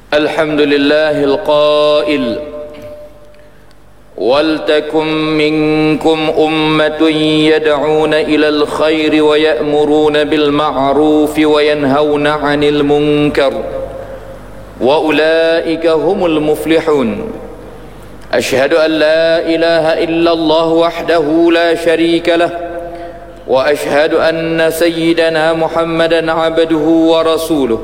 الحمد لله القائل ولتكن منكم أمة يدعون إلى الخير ويأمرون بالمعروف وينهون عن المنكر وأولئك هم المفلحون. أشهد أن لا إله إلا الله وحده لا شريك له وأشهد أن سيدنا محمدا عبده ورسوله.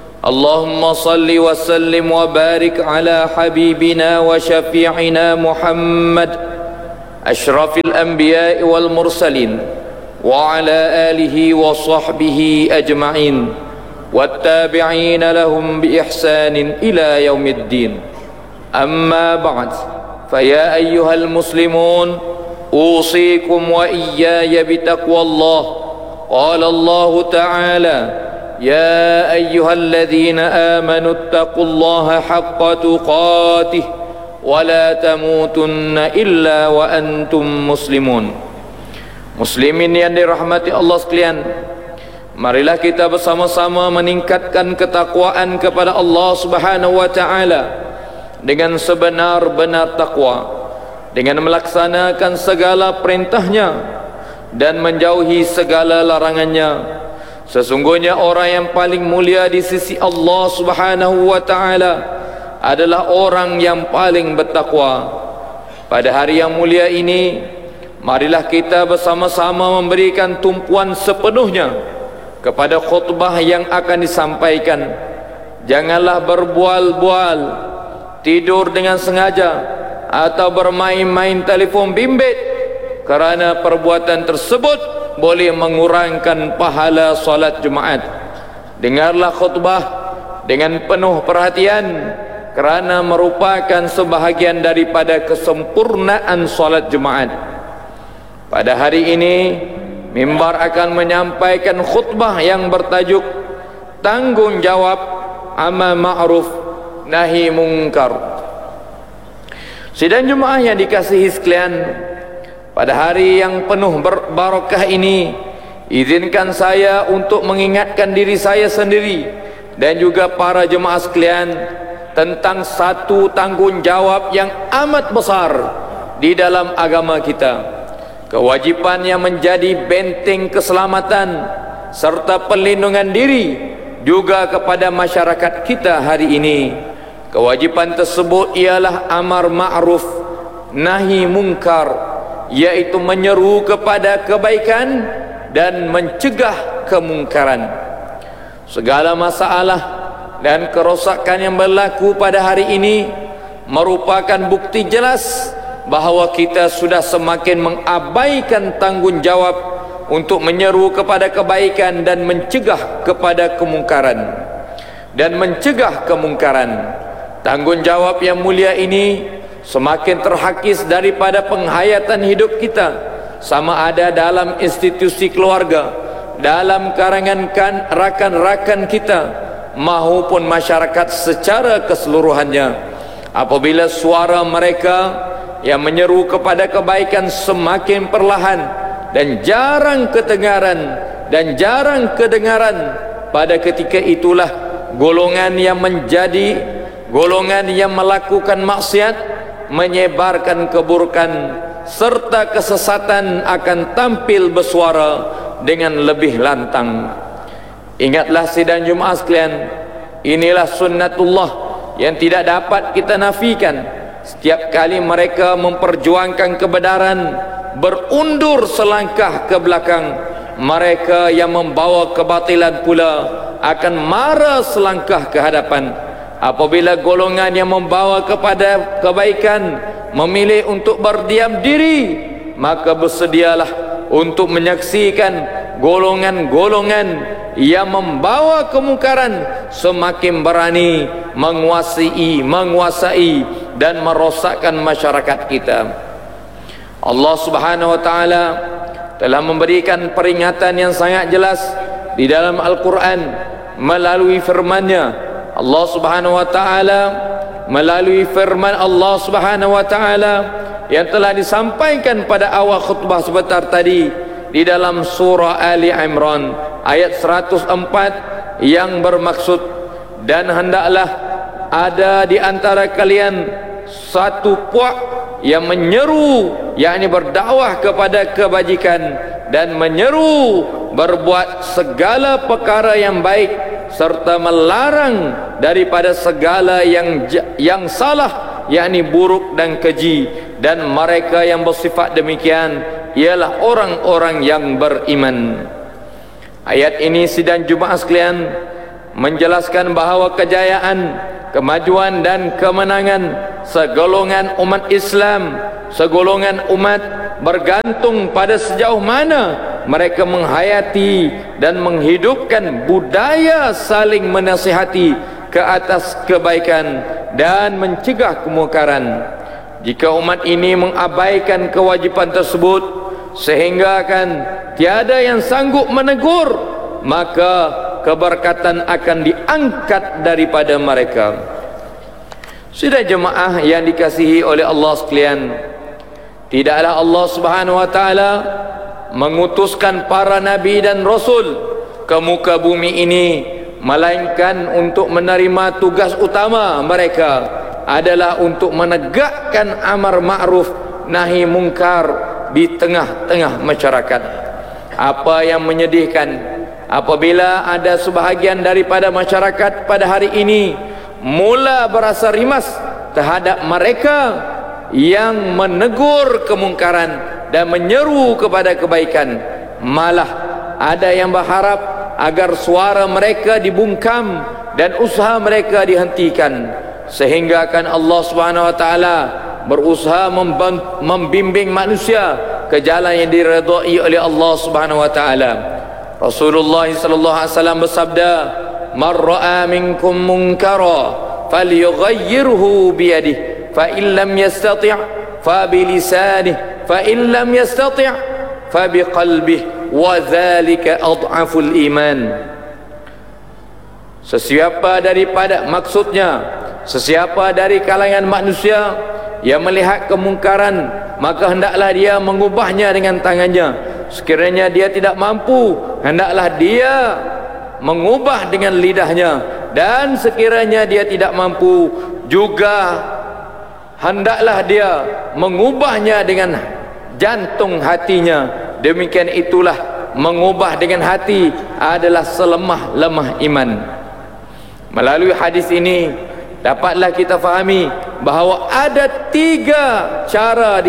اللهم صل وسلم وبارك على حبيبنا وشفيعنا محمد أشرف الأنبياء والمرسلين وعلى آله وصحبه أجمعين والتابعين لهم بإحسان إلى يوم الدين. أما بعد، فيا أيها المسلمون أوصيكم وإياي بتقوى الله. قال الله تعالى: يا أيها الذين آمنوا اتقوا الله حق تقاته ولا تموتن إلا وأنتم مسلمون. Muslimin yang dirahmati Allah sekalian, marilah kita bersama-sama meningkatkan ketakwaan kepada Allah Subhanahu wa taala dengan sebenar-benar takwa, dengan melaksanakan segala perintahnya dan menjauhi segala larangannya. Sesungguhnya orang yang paling mulia di sisi Allah Subhanahu wa taala adalah orang yang paling bertakwa. Pada hari yang mulia ini, marilah kita bersama-sama memberikan tumpuan sepenuhnya kepada khutbah yang akan disampaikan. Janganlah berbual-bual, tidur dengan sengaja, atau bermain-main telefon bimbit, kerana perbuatan tersebut boleh mengurangkan pahala solat Jumaat. Dengarlah khutbah dengan penuh perhatian, kerana merupakan sebahagian daripada kesempurnaan solat Jumaat. Pada hari ini, mimbar akan menyampaikan khutbah yang bertajuk Tanggungjawab Amal Ma'ruf Nahi Munkar. Sidang Jumaah yang dikasihi sekalian, pada hari yang penuh berbarakah ini, izinkan saya untuk mengingatkan diri saya sendiri dan juga para jemaah sekalian tentang satu tanggungjawab yang amat besar di dalam agama kita. Kewajipan yang menjadi benteng keselamatan serta perlindungan diri juga kepada masyarakat kita hari ini. Kewajipan tersebut ialah amar ma'ruf nahi munkar, yaitu menyeru kepada kebaikan dan mencegah kemungkaran. Segala masalah dan kerosakan yang berlaku pada hari ini merupakan bukti jelas bahawa kita sudah semakin mengabaikan tanggungjawab untuk menyeru kepada kebaikan dan mencegah kepada kemungkaran Tanggungjawab yang mulia ini semakin terhakis daripada penghayatan hidup kita, sama ada dalam institusi keluarga, dalam kalangan rakan-rakan kita, maupun masyarakat secara keseluruhannya. Apabila suara mereka yang menyeru kepada kebaikan semakin perlahan dan jarang kedengaran, pada ketika itulah golongan yang melakukan maksiat, menyebarkan keburukan serta kesesatan akan tampil bersuara dengan lebih lantang. Ingatlah sidang Jumaat sekalian, inilah sunnatullah yang tidak dapat kita nafikan. Setiap kali mereka memperjuangkan kebenaran, berundur selangkah ke belakang, mereka yang membawa kebatilan pula akan mara selangkah ke hadapan. Apabila golongan yang membawa kepada kebaikan memilih untuk berdiam diri, maka bersedialah untuk menyaksikan golongan-golongan yang membawa kemungkaran semakin berani menguasai dan merosakkan masyarakat kita. Allah Subhanahu wa taala telah memberikan peringatan yang sangat jelas di dalam Al-Quran melalui firman-Nya. Allah Subhanahu wa taala melalui firman Allah Subhanahu wa taala yang telah disampaikan pada awal khutbah sebentar tadi di dalam surah Ali Imran ayat 104 yang bermaksud, dan hendaklah ada di antara kalian satu puak yang menyeru, yakni berdakwah kepada kebajikan dan menyeru berbuat segala perkara yang baik serta melarang daripada segala yang salah, yakni buruk dan keji, dan mereka yang bersifat demikian ialah orang-orang yang beriman. Ayat ini sidang Jumaat sekalian menjelaskan bahawa kejayaan, kemajuan dan kemenangan segolongan umat Islam, segolongan umat bergantung pada sejauh mana mereka menghayati dan menghidupkan budaya saling menasihati ke atas kebaikan dan mencegah kemungkaran. Jika umat ini mengabaikan kewajipan tersebut sehingga akan tiada yang sanggup menegur, maka keberkatan akan diangkat daripada mereka. Sudah jemaah yang dikasihi oleh Allah sekalian, tidaklah Allah Subhanahu wa taala mengutuskan para nabi dan rasul ke muka bumi ini melainkan untuk menerima tugas utama mereka adalah untuk menegakkan amar ma'ruf nahi mungkar di tengah-tengah masyarakat. Apa yang menyedihkan apabila ada sebahagian daripada masyarakat pada hari ini mula berasa rimas terhadap mereka yang menegur kemungkaran dan menyeru kepada kebaikan, malah ada yang berharap agar suara mereka dibungkam dan usaha mereka dihentikan, sehingga akan Allah Subhanahu wa taala berusaha membimbing manusia ke jalan yang diridai oleh Allah Subhanahu wa taala. Rasulullah sallallahu alaihi wasallam bersabda, "Man ra'a minkum munkara falyughayyirhu bi yadihi, fa in lam yastati' fa bi lisanihi, fa in lam yastati' fa bi qalbihi, wa dzalika adhaful iman." Sesiapa daripada, maksudnya sesiapa dari kalangan manusia yang melihat kemungkaran, maka hendaklah dia mengubahnya dengan tangannya. Sekiranya dia tidak mampu, hendaklah dia mengubah dengan lidahnya, dan sekiranya dia tidak mampu juga hendaklah dia mengubahnya dengan jantung hatinya. Demikian itulah mengubah dengan hati adalah selemah-lemah iman. Melalui hadis ini dapatlah kita fahami bahawa ada tiga cara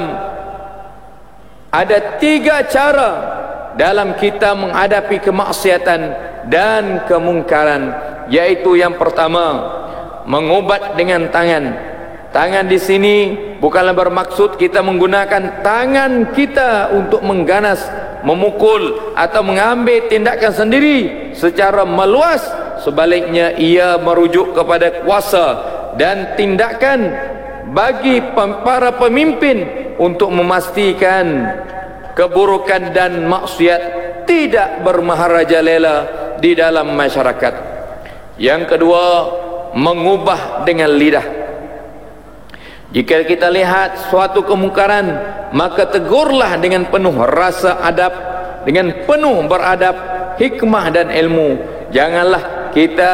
dalam kita menghadapi kemaksiatan dan kemungkaran, yaitu yang pertama, mengubat dengan tangan. Tangan di sini bukanlah bermaksud kita menggunakan tangan kita untuk mengganas, memukul atau mengambil tindakan sendiri secara meluas. Sebaliknya ia merujuk kepada kuasa dan tindakan bagi para pemimpin untuk memastikan keburukan dan maksiat tidak bermaharajalela di dalam masyarakat. Yang kedua, mengubah dengan lidah. Jika kita lihat suatu kemungkaran, maka tegurlah dengan penuh rasa adab, dengan penuh beradab, hikmah dan ilmu. Janganlah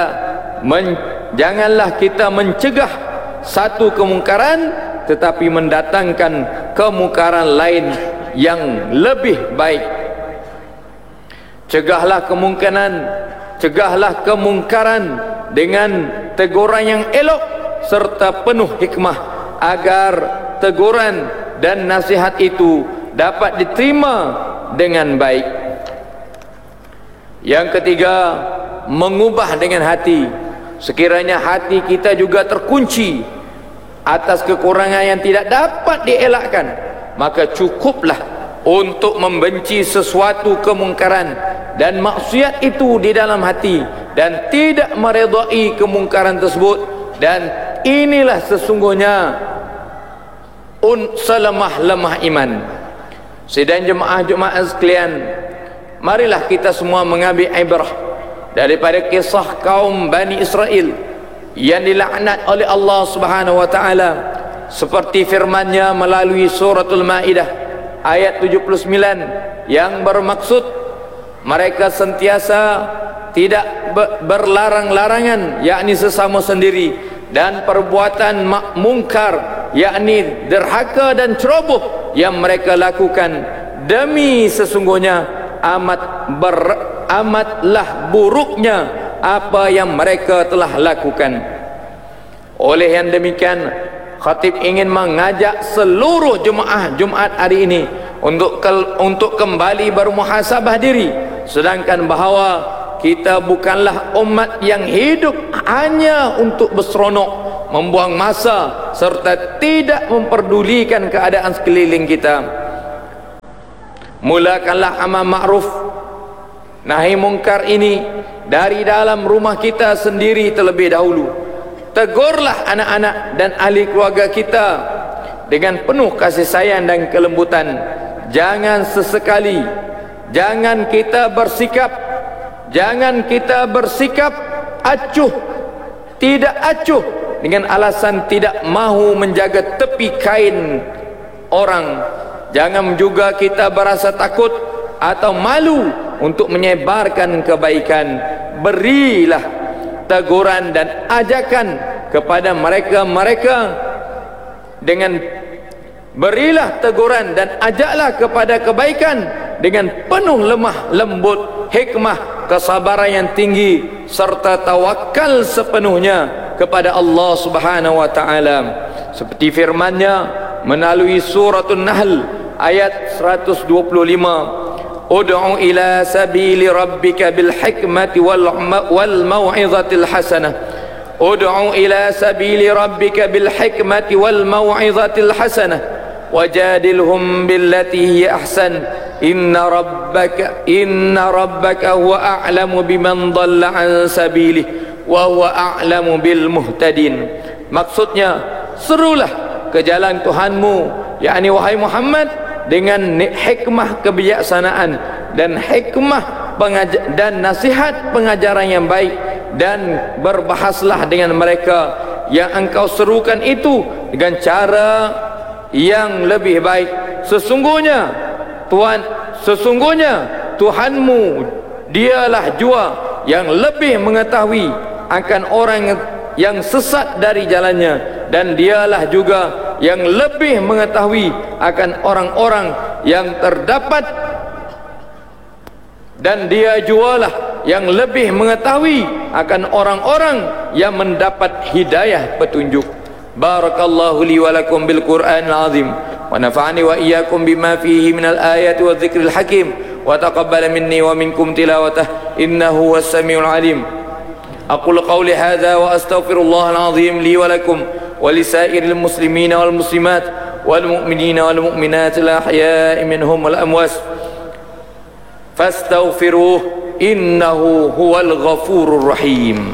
kita mencegah satu kemungkaran tetapi mendatangkan kemungkaran lain yang lebih baik. Cegahlah kemungkaran dengan teguran yang elok serta penuh hikmah, agar teguran dan nasihat itu dapat diterima dengan baik. Yang ketiga, mengubah dengan hati. Sekiranya hati kita juga terkunci atas kekurangan yang tidak dapat dielakkan, maka cukuplah untuk membenci sesuatu kemungkaran dan maksiat itu di dalam hati dan tidak meredai kemungkaran tersebut. Dan inilah sesungguhnya selemah-lemah iman. Sidang jemaah sekalian, marilah kita semua mengambil ibrah daripada kisah kaum Bani Israel yang dilaknat oleh Allah Subhanahu wa taala, seperti firman-Nya melalui suratul Maidah ayat 79 yang bermaksud mereka sentiasa tidak berlarang-larangan, yakni sesama sendiri, dan perbuatan mungkar, yakni derhaka dan ceroboh yang mereka lakukan, demi sesungguhnya amatlah buruknya apa yang mereka telah lakukan. Oleh yang demikian, khatib ingin mengajak seluruh jemaah Jumaat hari ini untuk kembali bermuhasabah diri, sedangkan bahawa kita bukanlah umat yang hidup hanya untuk berseronok, membuang masa serta tidak memperdulikan keadaan sekeliling kita. Mulakanlah amal ma'ruf nahi mungkar ini dari dalam rumah kita sendiri terlebih dahulu. Tegurlah anak-anak dan ahli keluarga kita dengan penuh kasih sayang dan kelembutan. Jangan sesekali, jangan kita bersikap acuh, tidak acuh dengan alasan tidak mahu menjaga tepi kain orang. Jangan juga kita berasa takut atau malu untuk menyebarkan kebaikan. Berilah teguran dan ajakan kepada mereka-mereka berilah teguran dan ajaklah kepada kebaikan dengan penuh lemah lembut, hikmah, kesabaran yang tinggi serta tawakal sepenuhnya kepada Allah Subhanahu wa taala, seperti firman-Nya melalui suratul Nahl ayat 125, ud'u ila sabili rabbika bil hikmati wal mau'izatil hasanah, ud'u ila sabili rabbika bil hikmati wal mau'izatil hasanah wajadilhum billati hiya ahsan inna rabbaka huwa a'lamu biman dhalla an sabilihi wa huwa a'lamu bil muhtadin. Maksudnya, serulah ke jalan Tuhanmu, yakni wahai Muhammad, dengan hikmah kebijaksanaan dan hikmah dan nasihat pengajaran yang baik, dan berbahaslah dengan mereka yang engkau serukan itu dengan cara yang lebih baik. Sesungguhnya Tuhanmu dialah jua yang lebih mengetahui akan orang yang sesat dari jalannya, dan dialah juga yang lebih mengetahui akan orang-orang yang terdapat, dan dia jualah yang lebih mengetahui akan orang-orang yang mendapat hidayah petunjuk. Barakallahu li wa lakum bil Qur'anil azim wa nafa'ani wa iyyakum bima fihi minal ayati wa dzikril hakim wa taqabbala minni wa minkum tilawatah innahu was samiul alim. Aqulu qawli hadza wa astaghfirullahal azim li wa lakum wa lisairil muslimina wal muslimat wal mu'minina wal mu'minat al ahya'i minhum wal amwas fastaghfiruhu innahu huwal ghafurur rahim.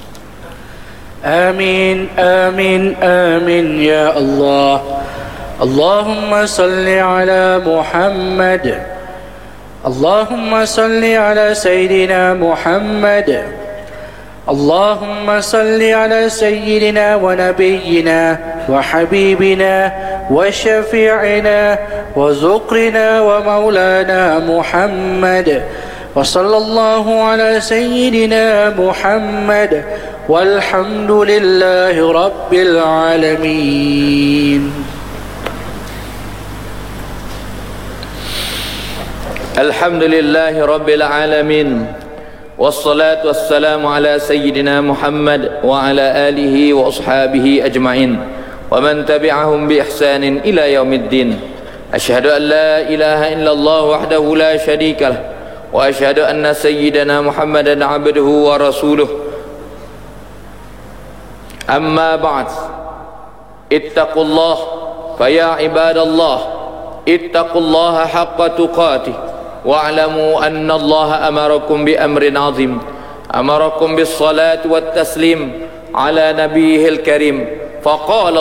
آمين آمين آمين يا الله. اللهم صل على محمد، اللهم صل على سيدنا محمد، اللهم صل على سيدنا ونبينا وحبيبنا وشفيعنا وذكرنا ومولانا محمد، وصلى الله على سيدنا محمد، والحمد لله رب العالمين. الحمد لله رب العالمين، والصلاة والسلام على سيدنا محمد وعلى آله وأصحابه أجمعين ومن تبعهم بإحسان إلى يوم الدين. أشهد أن لا إله إلا الله وحده لا شريك له، وأشهد أن سيدنا محمدا عبده ورسوله. أما بعد، اتقوا الله فيا عباد الله، اتقوا الله حق تقاته، واعلموا أن الله أمركم بأمر عظيم، أمركم بالصلاة والتسليم على نبيه الكريم، فقال